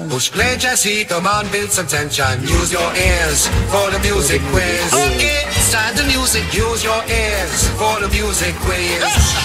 Push play, Jesse, come on, build some tension. Use your ears for the music quiz. Okay, start the music, use your ears for the music quiz.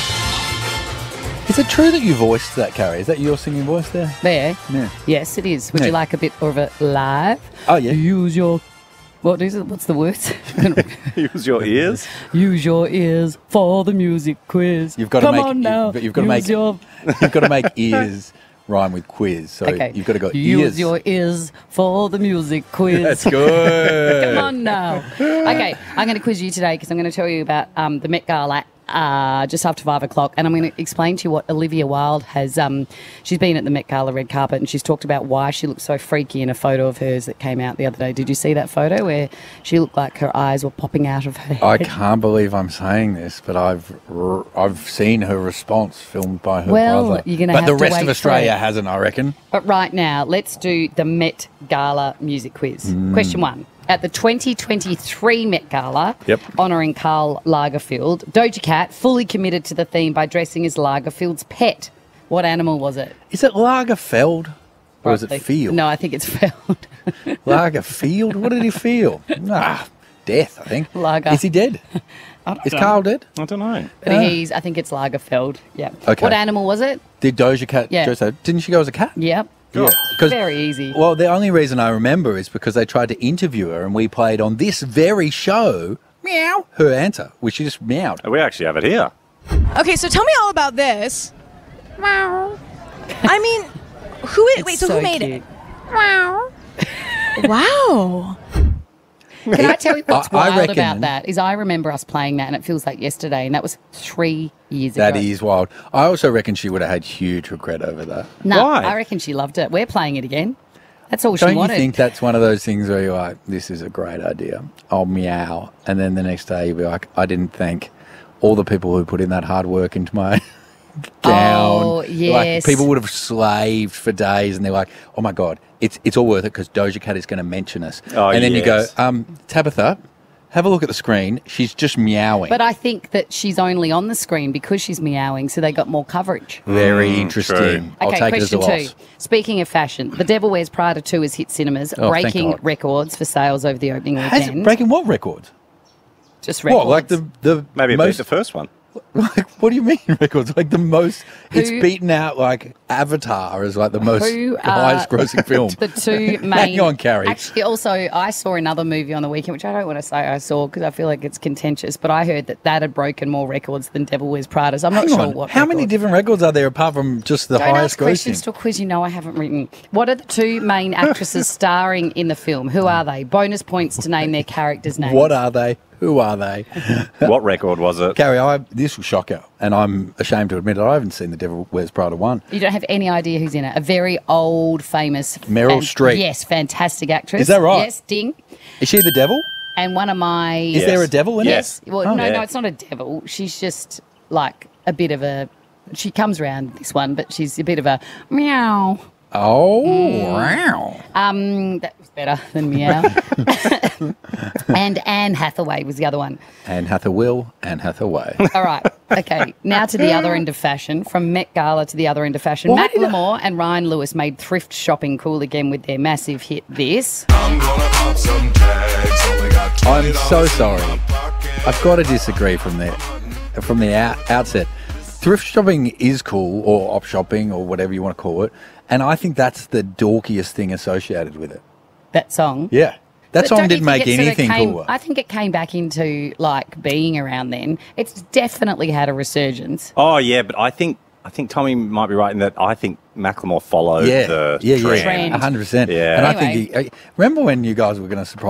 Is it true that you voiced that, Carrie? Is that your singing voice there? There? Yeah. Yes, it is. Would you like a bit of it live? Oh, yeah. Use your... What is it? What's the word? Use your ears. Use your ears for the music quiz. You've got to Come make, on now. You've got to make. You've got to make ears rhyme with quiz. So Okay. you've got to go Use ears. your ears for the music quiz. That's good. Come on now. Okay, I'm going to quiz you today because I'm going to tell you about the Met Gala just after 5 o'clock, and I'm going to explain to you what Olivia Wilde has. She's been at the Met Gala red carpet, and she's talked about why she looked so freaky in a photo of hers that came out the other day. Did you see that photo where she looked like her eyes were popping out of her head? I can't believe I'm saying this, but I've seen her response filmed by her brother. You're gonna but have the to rest wait of for Australia it. hasn't, I reckon. But right now, let's do the Met Gala music quiz. Question 1. At the 2023 Met Gala, honouring Karl Lagerfeld, Doja Cat fully committed to the theme by dressing as Lagerfeld's pet. What animal was it? Is it Lagerfeld or is it Roughly. Field? No, I think it's Feld. Lagerfeld? What did he feel? Death, I think. Lager. Is he dead? Is Carl dead? I don't know. But I think it's Lagerfeld. Yeah. Okay. What animal was it? Did Doja Cat Yeah. dress up? Didn't she go as a cat? Yep. Yeah. 'Cause- Very easy. Well, the only reason I remember is because they tried to interview her and we played on this very show, meow, her answer, which she just meowed. We actually have it here. Okay, so tell me all about this. Wow. I mean, who is... It's Wait, so who made cute. it? Wow. Wow. Can I tell you what's I wild reckon- about that? Is I remember us playing that and it feels like yesterday, and that was 3 years ago. That is wild. I also reckon she would have had huge regret over that. No, Why? I reckon she loved it. We're playing it again. That's all she Don't you wanted. think that's one of those things where you're like, this is a great idea, I'll meow, and then the next day you'll be like, I didn't thank all the people who put in that hard work into my gown. Oh, yes. Like, people would have slaved for days and they're like, oh my God, it's all worth it because Doja Cat is going to mention us. Oh, and then yes. you go, Tabitha, have a look at the screen. She's just meowing. But I think that she's only on the screen because she's meowing, so they got more coverage. Very interesting. true. I'll Okay, take it as a question 2. loss. Speaking of fashion, The Devil Wears Prada 2 has hit cinemas, Oh, thank breaking God. records for sales over the opening Has weekend. it breaking what records? Just records. What, like the Maybe it most beat the first one. Like, what do you mean records? Like the most, it's Who- beaten out like Avatar is like the most Who the highest grossing film. The two main... Hang on, Carrie. Actually, also, I saw another movie on the weekend, which I don't want to say I saw because I feel like it's contentious, but I heard that had broken more records than Devil Wears Prada, so I'm not Hang sure on. what How many record. different records are there apart from just the Don't highest ask questions grossing? to a quiz you know I haven't written. What are the two main actresses starring in the film? Who are they? Bonus points to name their characters' names. What are they? Who are they? What record was it? Carrie, this will shock you, and I'm ashamed to admit it. I haven't seen The Devil Wears Prada 1. You don't have any idea who's in it. A very old, famous... Meryl Streep. Yes, fantastic actress. Is that right? Yes, ding. Is she the devil? And one of my... Is there a devil in Yes. it? Well, Oh. no, Yeah. it's not a devil. She's just like a bit of a... She comes around this one, but she's a bit of a meow. Oh, wow. That was better than meow. And Anne Hathaway was the other one. Anne Hathaway, Anne Hathaway. All right. Okay. Now to the other end of fashion. From Met Gala to the other end of fashion. Why did Macklemore and Ryan Lewis made thrift shopping cool again with their massive hit, This. I'm gonna pop some tags. Only got I'm $20 so in sorry. my pocket. I've got to disagree from the outset. Thrift shopping is cool, or op shopping, or whatever you want to call it, and I think that's the dorkiest thing associated with it. That song. Yeah, that But song don't you didn't think make it sort of anything came- cooler. I think it came back into like being around then. It's definitely had a resurgence. Oh, yeah, but I think Tommy might be right in that I think Macklemore followed the trend. Trend. 100%. Yeah. And I Anyway. think remember when you guys were going to surprise